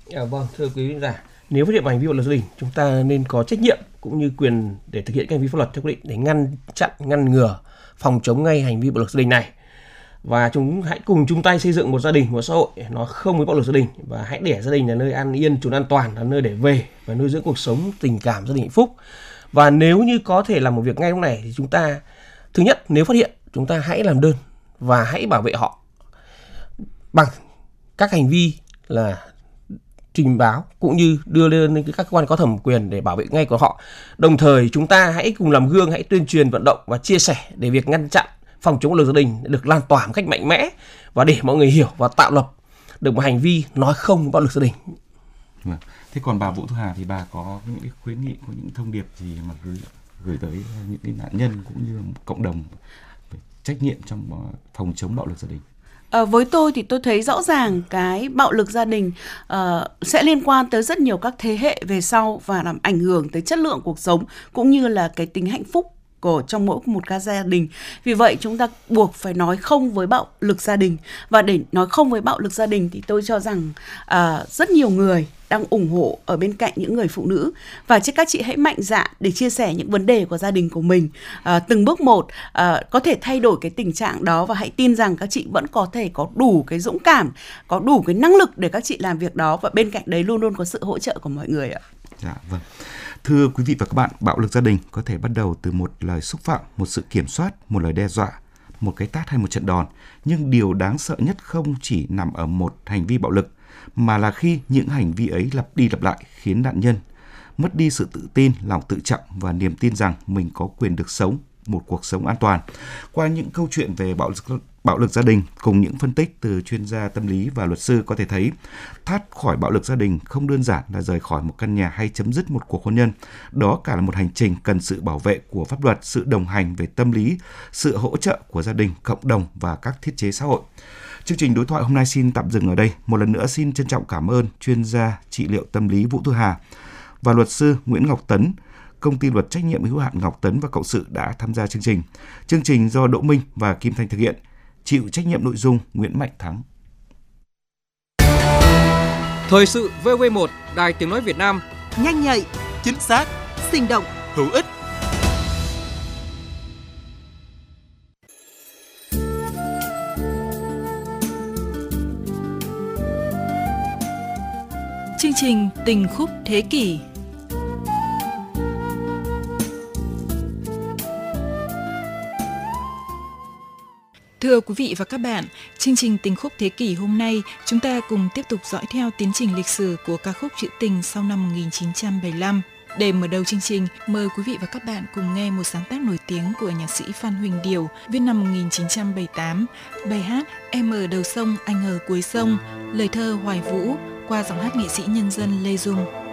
Vâng, thưa quý vị giả, nếu phát hiện hành vi bạo lực gia đình, chúng ta nên có trách nhiệm cũng như quyền để thực hiện các hành vi pháp luật theo quy định để ngăn chặn, ngăn ngừa, phòng chống ngay hành vi bạo lực gia đình này. Và hãy cùng chung tay xây dựng một gia đình, một xã hội nó không với bạo lực gia đình, và hãy để gia đình là nơi an yên, chốn an toàn, là nơi để về và nuôi dưỡng cuộc sống tình cảm gia đình hạnh phúc. Và nếu như có thể làm một việc ngay lúc này thì chúng ta, thứ nhất, nếu phát hiện, chúng ta hãy làm đơn và hãy bảo vệ họ bằng các hành vi là trình báo cũng như đưa lên các cơ quan có thẩm quyền để bảo vệ ngay của họ. Đồng thời chúng ta hãy cùng làm gương, hãy tuyên truyền, vận động và chia sẻ để việc ngăn chặn, phòng chống bạo lực gia đình được lan tỏa một cách mạnh mẽ và để mọi người hiểu và tạo lập được một hành vi nói không bạo lực gia đình. Thế còn bà Vũ Thu Hà thì bà có những cái khuyến nghị, có những thông điệp gì mà gửi tới những cái nạn nhân cũng như cộng đồng về trách nhiệm trong phòng chống bạo lực gia đình? Với tôi thì tôi thấy rõ ràng cái bạo lực gia đình sẽ liên quan tới rất nhiều các thế hệ về sau và làm ảnh hưởng tới chất lượng cuộc sống cũng như là cái tính hạnh phúc trong mỗi một các gia đình. Vì vậy chúng ta buộc phải nói không với bạo lực gia đình. Và để nói không với bạo lực gia đình thì tôi cho rằng rất nhiều người đang ủng hộ ở bên cạnh những người phụ nữ. Và các chị hãy mạnh dạn để chia sẻ những vấn đề của gia đình của mình. Từng bước một có thể thay đổi cái tình trạng đó, và hãy tin rằng các chị vẫn có thể có đủ cái dũng cảm, có đủ cái năng lực để các chị làm việc đó, và bên cạnh đấy luôn luôn có sự hỗ trợ của mọi người ạ. Dạ vâng. Thưa quý vị và các bạn, bạo lực gia đình có thể bắt đầu từ một lời xúc phạm, một sự kiểm soát, một lời đe dọa, một cái tát hay một trận đòn. Nhưng điều đáng sợ nhất không chỉ nằm ở một hành vi bạo lực, mà là khi những hành vi ấy lặp đi lặp lại khiến nạn nhân mất đi sự tự tin, lòng tự trọng và niềm tin rằng mình có quyền được sống một cuộc sống an toàn. Qua những câu chuyện về bạo lực gia đình cùng những phân tích từ chuyên gia tâm lý và luật sư có thể thấy thoát khỏi bạo lực gia đình không đơn giản là rời khỏi một căn nhà hay chấm dứt một cuộc hôn nhân. Đó cả là một hành trình cần sự bảo vệ của pháp luật, sự đồng hành về tâm lý, sự hỗ trợ của gia đình, cộng đồng và các thiết chế xã hội. Chương trình đối thoại hôm nay xin tạm dừng ở đây. Một lần nữa xin trân trọng cảm ơn chuyên gia trị liệu tâm lý Vũ Thu Hà và luật sư Nguyễn Ngọc Tấn, Công ty luật trách nhiệm hữu hạn Ngọc Tấn và Cộng sự đã tham gia chương trình. Chương trình do Đỗ Minh và Kim Thanh thực hiện. Chịu trách nhiệm nội dung Nguyễn Mạnh Thắng. Thời sự VV1, Đài Tiếng nói Việt Nam. Nhanh nhạy, chính xác, sinh động, hữu ích. Chương trình Tình khúc thế kỷ. Thưa quý vị và các bạn, chương trình Tình khúc thế kỷ hôm nay chúng ta cùng tiếp tục dõi theo tiến trình lịch sử của ca khúc trữ tình sau năm 1975. Để mở đầu chương trình, mời quý vị và các bạn cùng nghe một sáng tác nổi tiếng của nhạc sĩ Phan Huỳnh Điểu viết năm 1978, bài hát Em ở đầu sông, anh ở cuối sông, lời thơ Hoài Vũ qua giọng hát nghệ sĩ nhân dân Lê Dung.